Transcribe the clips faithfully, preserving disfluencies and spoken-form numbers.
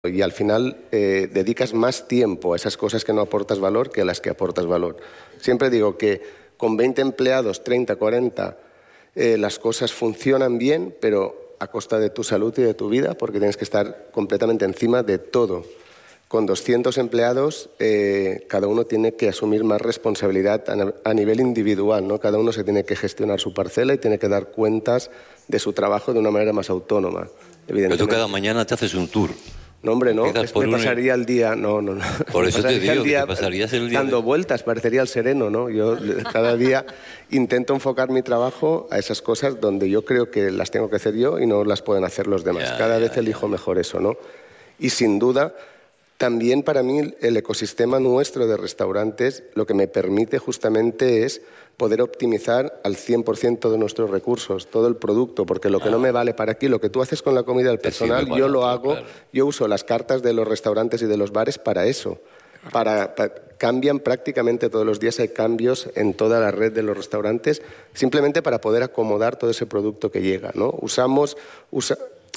Y al final eh, dedicas más tiempo a esas cosas que no aportas valor que a las que aportas valor. Siempre digo que con veinte empleados, treinta, cuarenta, eh, las cosas funcionan bien, pero a costa de tu salud y de tu vida, porque tienes que estar completamente encima de todo. Con doscientos empleados, eh, cada uno tiene que asumir más responsabilidad a, a nivel individual, ¿no? Cada uno se tiene que gestionar su parcela y tiene que dar cuentas de su trabajo de una manera más autónoma, evidentemente. Pero tú cada mañana te haces un tour. No, hombre, no, es me pasaría el día... No, no, no. Por eso te digo, el día, que te pasarías el día... Dando de... vueltas, parecería el sereno, ¿no? Yo cada día intento enfocar mi trabajo a esas cosas donde yo creo que las tengo que hacer yo y no las pueden hacer los demás. Ya, cada ya, vez elijo ya. mejor eso, ¿no? Y sin duda, también para mí el ecosistema nuestro de restaurantes lo que me permite justamente es poder optimizar al cien por ciento de nuestros recursos, todo el producto, porque lo que ah. no me vale para aquí, lo que tú haces con la comida del personal, yo lo hago, claro. Yo uso las cartas de los restaurantes y de los bares para eso. Para, para, cambian prácticamente todos los días, hay cambios en toda la red de los restaurantes, simplemente para poder acomodar todo ese producto que llega, ¿no? Usamos... Usa,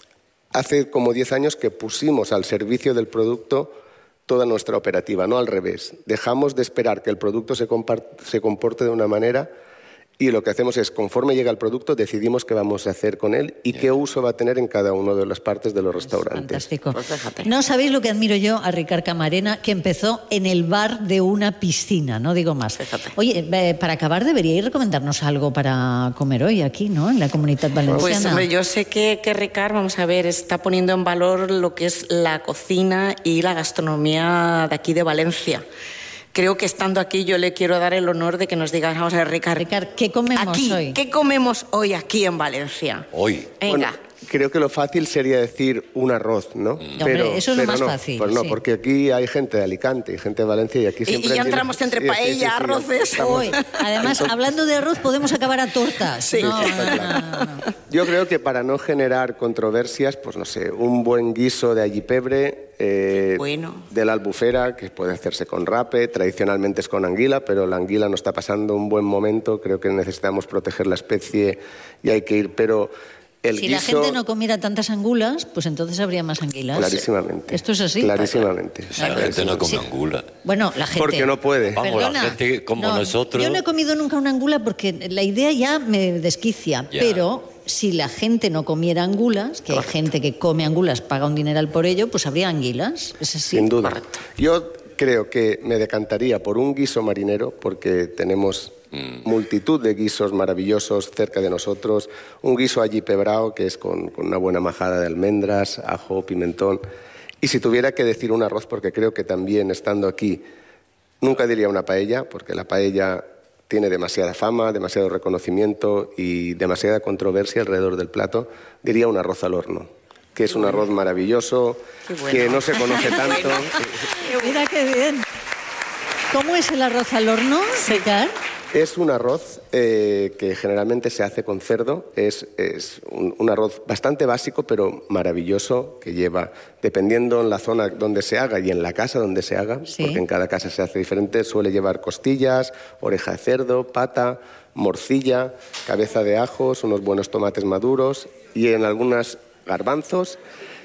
hace como diez años que pusimos al servicio del producto toda nuestra operativa, no al revés. Dejamos de esperar que el producto se, se comporte de una manera y lo que hacemos es, conforme llega el producto, decidimos qué vamos a hacer con él y qué uso va a tener en cada una de las partes de los restaurantes. Fantástico. Pues no sabéis lo que admiro yo a Ricard Camarena, que empezó en el bar de una piscina, no digo más. Fíjate. Oye, eh, para acabar deberíais recomendarnos algo para comer hoy aquí, ¿no? En la Comunitat Valenciana. Pues hombre, yo sé que, que Ricard, vamos a ver, está poniendo en valor lo que es la cocina y la gastronomía de aquí de Valencia. Creo que estando aquí yo le quiero dar el honor de que nos digas, vamos a ver, Ricard, Ricard, ¿qué comemos aquí, hoy? ¿Qué comemos hoy aquí en Valencia? Hoy. Venga. Bueno, creo que lo fácil sería decir un arroz, ¿no? Mm. Pero, Hombre, eso es lo más no, fácil. Pues no, sí. Porque aquí hay gente de Alicante y gente de Valencia y aquí siempre... Y, y ya entramos entre sí, paella, sí, sí, sí, arroces... Estamos... Hoy, además, hablando de arroz, podemos acabar a tortas. Sí, no, sí, no, no, no, no. Yo creo que para no generar controversias, pues no sé, un buen guiso de allipebre, eh, bueno. de la albufera, que puede hacerse con rape, tradicionalmente es con anguila, pero la anguila no está pasando un buen momento, creo que necesitamos proteger la especie y hay que ir, pero... El si guiso, la gente no comiera tantas angulas, pues entonces habría más anguilas. Clarísimamente. ¿Esto es así? Clarísimamente. La gente no come sí. angula. Bueno, la gente... Porque no puede. Vamos, Perdona, la gente como no, nosotros... Yo no he comido nunca una angula porque la idea ya me desquicia, ya. Pero si la gente no comiera angulas, que Correcto. Hay gente que come angulas, paga un dineral por ello, pues habría anguilas. ¿Es así? Sin duda. Correcto. Yo creo que me decantaría por un guiso marinero porque tenemos... multitud de guisos maravillosos cerca de nosotros, un guiso allipebrao que es con, con una buena majada de almendras, ajo, pimentón, y si tuviera que decir un arroz, porque creo que también estando aquí nunca diría una paella, porque la paella tiene demasiada fama, demasiado reconocimiento y demasiada controversia alrededor del plato, diría un arroz al horno, que es un arroz maravilloso, bueno. Que no se conoce tanto. Mira qué bien. ¿Cómo es el arroz al horno, Ricard? Es un arroz eh, que generalmente se hace con cerdo, es, es un, un arroz bastante básico pero maravilloso que lleva, dependiendo en la zona donde se haga y en la casa donde se haga, sí. Porque en cada casa se hace diferente, suele llevar costillas, oreja de cerdo, pata, morcilla, cabeza de ajos, unos buenos tomates maduros y en algunas garbanzos.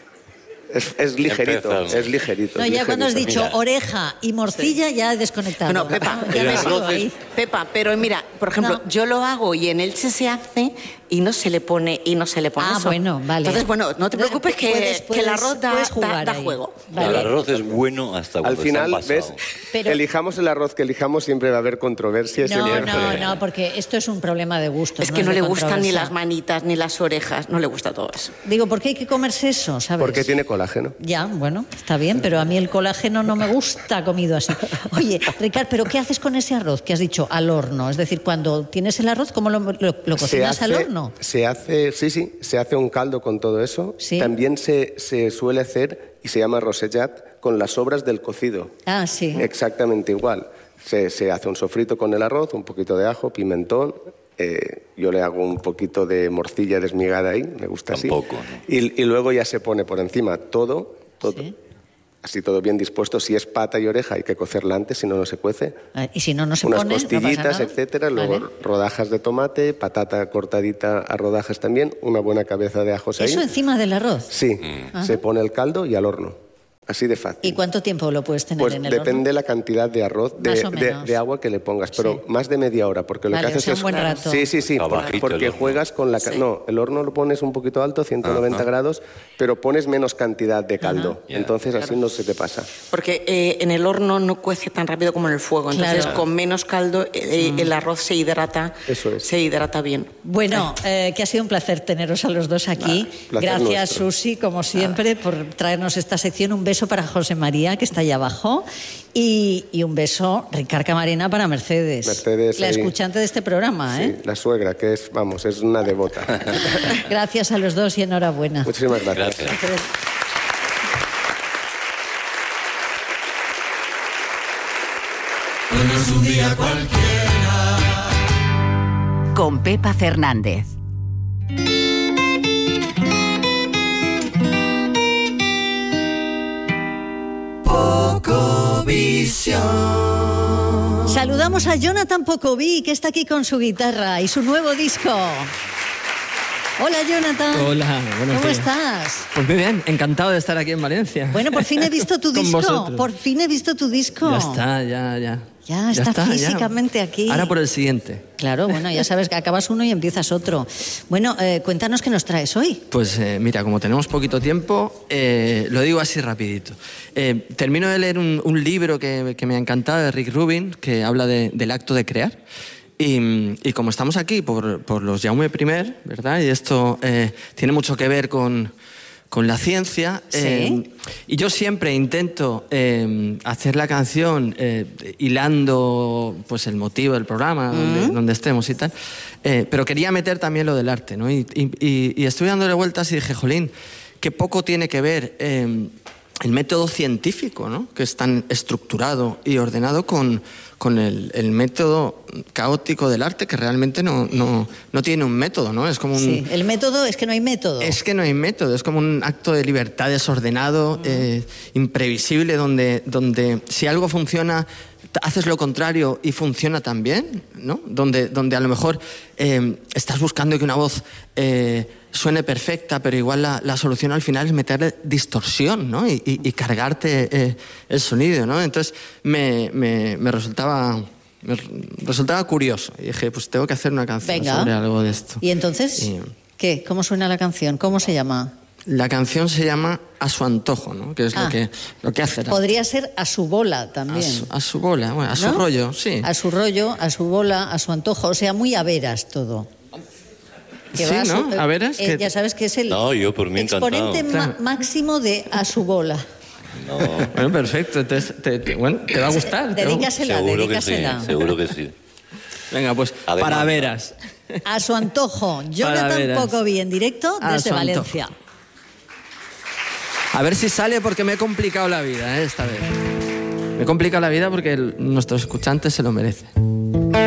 Es, es ligerito, Empezamos. es ligerito. No, es ya ligerito. Cuando has dicho mira. oreja y morcilla, sí. Ya he desconectado. No, Pepa, ya me sigo ahí. Pepa, pero mira, por ejemplo, no. Yo lo hago y en Elche se hace y no se le pone y no se le pone ah, eso. bueno, vale. Entonces, bueno, no te preocupes que, puedes, puedes, que el arroz da, da, da juego. Vale. El arroz es bueno hasta cuando al final, está ¿ves? Pero... Elijamos el arroz que elijamos, siempre va a haber controversia. No, siempre... no, no, porque esto es un problema de gustos. Es que no, no es le gustan ni controversia. las manitas, ni las orejas, no le gusta todo eso. Digo, ¿por qué hay que comerse eso, sabes? Porque tiene colágeno. Ya, bueno, está bien, pero a mí el colágeno no me gusta comido así. Oye, Ricard, ¿pero qué haces con ese arroz que has dicho al horno? Es decir, cuando tienes el arroz, ¿cómo lo, lo, lo cocinas hace, al horno? Se hace, sí, sí, se hace un caldo con todo eso. ¿Sí? También se, se suele hacer, y se llama rosellat, con las sobras del cocido. Ah, sí. Exactamente igual. Se, se hace un sofrito con el arroz, un poquito de ajo, pimentón. Eh, yo le hago un poquito de morcilla desmigada ahí, me gusta Tampoco, así. ¿no? Y, y luego ya se pone por encima todo, todo. ¿Sí? Así todo bien dispuesto. Si es pata y oreja hay que cocerla antes, si no, no se cuece. Ah, y si no, no se Unas pone, costillitas, no pasa nada. etcétera. Luego vale. Rodajas de tomate, patata cortadita a rodajas también, una buena cabeza de ajos ahí. ¿Eso encima del arroz? Sí, mm. se pone el caldo y al horno. Así de fácil. ¿Y cuánto tiempo lo puedes tener Pues en el depende horno? la cantidad de arroz, de, Más o de- menos. de agua que le pongas, pero Sí. más de media hora, porque lo Vale, que haces o sea, es... un buen rato. Sí, sí, sí, Está por- bajito el porque horno. juegas con la... ca- Sí. No, el horno lo pones un poquito alto, ciento noventa Ajá. grados, pero pones menos cantidad de caldo, Ya. entonces así no se te pasa. Porque eh, en el horno no cuece tan rápido como en el fuego, entonces Claro. con menos caldo eh, el arroz se hidrata, Eso es. se hidrata bien. Bueno, eh, que ha sido un placer teneros a los dos aquí. placer Gracias, nuestro. Susi, como siempre, por traernos esta sección. Un beso para José María, que está allá abajo. Y, y un beso, Ricard Camarena, para Mercedes. Mercedes, la ahí. escuchante de este programa, ¿eh? Sí, la suegra, que es, vamos, es una devota. Gracias a los dos y enhorabuena. Muchísimas gracias. Gracias. Con Pepa Fernández. Saludamos a Jonathan Pocoví, que está aquí con su guitarra y su nuevo disco. Hola, Jonathan. Hola, buenos ¿Cómo días. estás? Pues muy bien, encantado de estar aquí en Valencia. Bueno, por fin he visto tu Con disco. vosotros. Por fin he visto tu disco. Ya está, ya, ya. Ya está físicamente aquí. Ahora por el siguiente. Claro, bueno, ya sabes que acabas uno y empiezas otro. Bueno, eh, cuéntanos qué nos traes hoy. Pues eh, mira, como tenemos poquito tiempo, eh, lo digo así rapidito. Eh, termino de leer un, un libro que, que me ha encantado de Rick Rubin, que habla de- del acto de crear. Y, y como estamos aquí por, por los Jaume I, ¿verdad? Y esto eh, tiene mucho que ver con, con la ciencia. Sí. eh, y yo siempre intento eh, hacer la canción eh, hilando pues, el motivo del programa, donde, donde estemos y tal. Eh, pero quería meter también lo del arte, ¿no? Y, y- y- y estuve dándole vueltas y dije, jolín, qué poco tiene que ver eh, el método científico, ¿no? Que es tan estructurado y ordenado con, con el, el método caótico del arte, que realmente no, no, no tiene un método, ¿no? Es como un... Sí, el método es que no hay método. Es que no hay método, es como un acto de libertad desordenado, eh, imprevisible, donde, donde si algo funciona, t- haces lo contrario y funciona también, ¿no? Donde, donde a lo mejor eh, estás buscando que una voz eh, suene perfecta, pero igual la, la solución al final es meterle distorsión, ¿no? Y, y- y cargarte eh, el sonido, ¿no? Entonces me, me- me resultaba... Me resultaba curioso y dije, pues tengo que hacer una canción Venga. sobre algo de esto. ¿Y entonces Y- qué? ¿Cómo suena la canción? ¿Cómo se llama? La canción se llama A su antojo, ¿no? Que es Ah. lo que lo que hace. la- Podría ser a su bola a, también. su, a su bola, bueno, a su ¿no? rollo, sí. A su rollo, a su bola, a su antojo. O sea, muy a veras todo. Que Sí, va su- ¿no? A veras, eh, que- Ya sabes que es el No, yo por mí exponente encantado. ma- máximo de a su bola. No, Bueno, perfecto. Entonces, te, te- bueno, te va a gustar. te va a gustar. Dedícasela, seguro que sí, dedícasela. seguro que sí. Venga, pues Además, para veras. A su antojo. Jonathan veras. Pocoví en directo A desde su antojo. Valencia. A ver si sale porque me he complicado la vida, ¿eh? Esta vez. Me he complicado la vida porque el- nuestros escuchantes se lo merecen.